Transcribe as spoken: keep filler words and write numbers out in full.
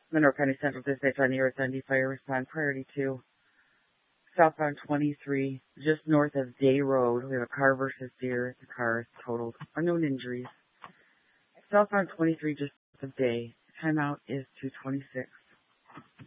Monroe County Central Dispatch on the Earth Dundee Fire Respond Priority two. Southbound twenty-three, just north of Day Road. We have a car versus deer. The car is totaled. Unknown injuries. Southbound twenty-three, just north of Day. Timeout is two twenty-six.